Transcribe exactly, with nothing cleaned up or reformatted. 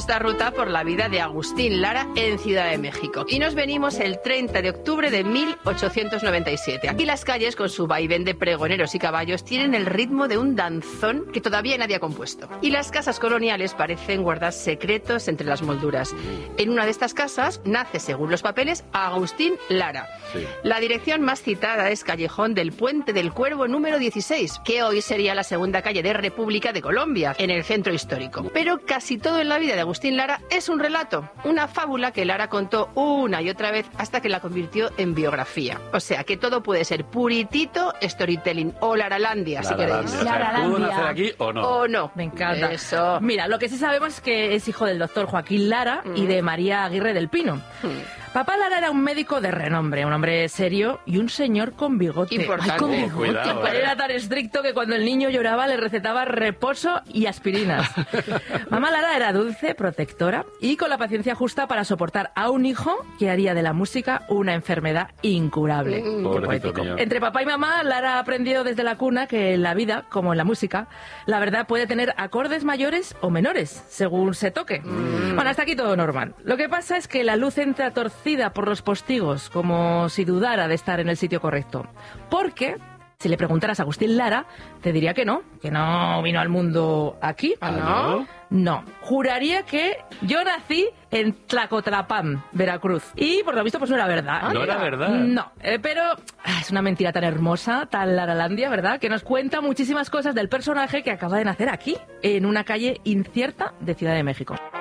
esta ruta por la vida de Agustín Lara en Ciudad de México. Y nos venimos el treinta de octubre de mil ochocientos noventa y siete. Aquí las calles, con su vaivén de pregoneros y caballos, tienen el ritmo de un danzón que todavía nadie ha compuesto. Y las casas coloniales parecen guardar secretos entre las molduras. En una de estas casas nace, según los papeles, Agustín Lara. Sí. La dirección más citada es Callejón del Puente del Cuervo número dieciséis, que hoy sería la segunda calle de República de Colombia, en el centro histórico. Pero casi todo en la vida de Agustín Lara es un relato, una fábula que Lara contó una y otra vez hasta que la convirtió en biografía. O sea, que todo puede ser puritito storytelling o Laralandia, si queréis. O sea, ¿pudo nacer aquí o no? O no. Me encanta. Eso. Mira, lo que sí sabemos es que es hijo del doctor Joaquín Lara mm. y de María Aguirre del Pino. Mm. Papá Lara era un médico de renombre, un hombre serio y un señor con bigote. Importante. Ay, con bigote. Cuidado, eh. Era tan estricto que cuando el niño lloraba le recetaba reposo y aspirinas. Mamá Lara era dulce, protectora y con la paciencia justa para soportar a un hijo que haría de la música una enfermedad incurable. Mm. Entre papá y mamá, Lara aprendió desde la cuna que en la vida, como en la música, la verdad puede tener acordes mayores o menores, según se toque. Mm. Bueno, hasta aquí todo normal. Lo que pasa es que la luz entra torcida por los postigos, como si dudara de estar en el sitio correcto. Porque, si le preguntaras a Agustín Lara, te diría que no, que no vino al mundo aquí. ¿Ah, no? No. Juraría que yo nací en Tlacotlapán, Veracruz. Y, por lo visto, pues no era verdad. ¿No era verdad? No, eh, pero ah, es una mentira tan hermosa, tan Laralandia, ¿verdad?, que nos cuenta muchísimas cosas del personaje que acaba de nacer aquí, en una calle incierta de Ciudad de México.